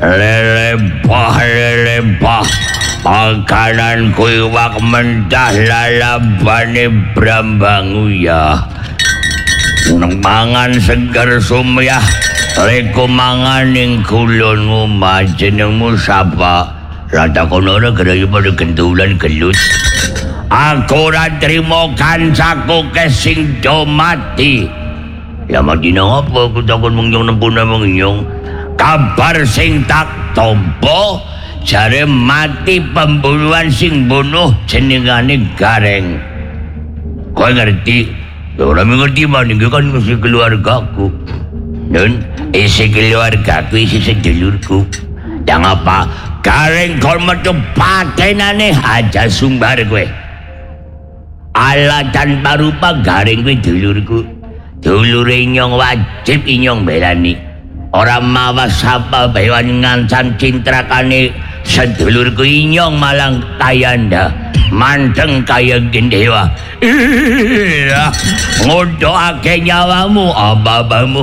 lelebah makanan kuiwak mentah lalabane Brambangu ya. Mangan seger sumyah reko mangan ning kulonmu jenengmu sapa? Rada kono ora geraya pada kentulan gelut. Aku ora trimo kancaku sing do mati. Ya mati nang apa aku takon mengyong nempuna mengyong. Kabar sing tak tompo jare mati pembunuhan sing bunuh jenengane Gareng. Kowe ngerti? Ora mengerti maning kan mesti keluargaku. Dan isi keluargaku isi sedulurku. Dan apa? Gareng kol metu patenane aja sumbar kowe. Ala tanpa rupa Gareng kowe dulurku. Dulure inyong wajib inyong belani. Ora mawas sapa baewan ngancan cintrakane sedulurku inyong malang tayanda. Manteng kaya gendewa. Iya, ngodoake nyawamu ababamu.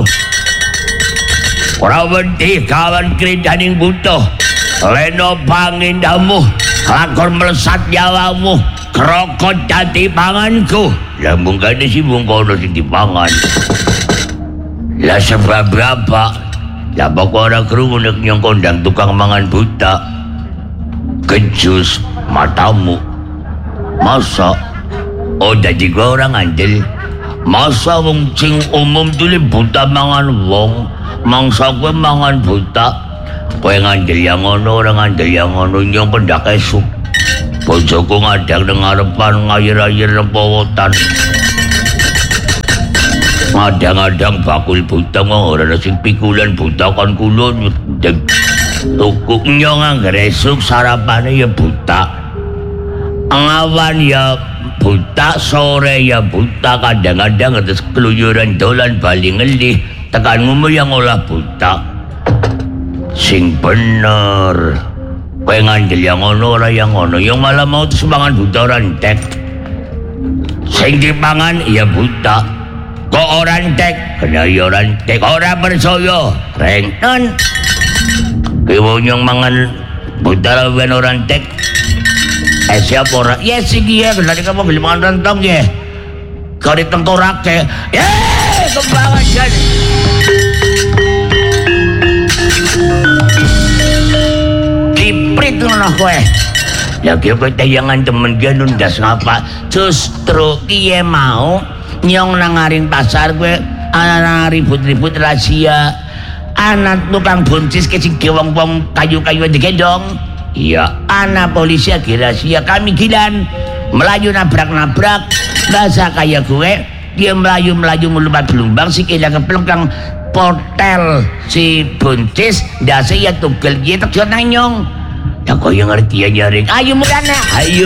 Ora wedi kawan krindaning butuh. Leno pangindamu, lakon melesat nyawamu. Krokot dadi panganku. Lah mung kene sih mung kono sing dipangan. Lah sebab berapa? Lah pokok ora krungu nek nyong kondang tukang mangan buta. Kejus matamu. Masa oh jadi gua orang andel. Masa wong sing umum dulu buta mangan wong, mangsa kowe mangan buta. Kowe ngandel yang ngono, orang ngandel yang ngono nyong pendak esuk. Bojoku ngadang nang ngarepan ngayir-ayir repowotan. Ngadang-adang bakul buta kok ora sing pikulan buta kan kula nyedeg. Tuku nyong angger esuk sarapane ya buta. Ngawan ya buta, sore ya buta, kadang-kadang atas keluyuran dolan bali ngelih tekan ngomong yang olah buta sing bener kowe ngandel yang ono ora yang ono yang malah mau terus mangan buta rantek sing dipangan ya buta kok orang tek kena ya orang tek ora percaya rengton kowe nyong mangan buta lawan orang tek. Siapa orang? Ya sih dia, kenapa kamu beli makan rentong ya? Kau ditengkorak ya? Kembangan jadi. Kiprit ngono kowe. Ya kowe tayangan temen dia nundas ngapa? Justru dia mau nyong nang ngaring pasar kowe ana ribut-ribut rahasia. Anak tukang buncis ke sing wong-wong kayu-kayu digendong. Iya, anak polisi akhirnya kami gilan melayu nabrak-nabrak bahasa kayak gue dia melayu-melayu melumpat belumbang si kira keplengkang portel si buncis dasi ya tugel dia terjun nanyong ya kau yang ngerti ya nyaring ayo mulana ayo